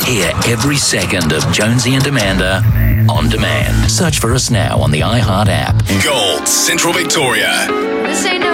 Hear every second of Jonesy and Amanda on demand. Search for us now on the iHeart app. Gold, Central Victoria. This ain't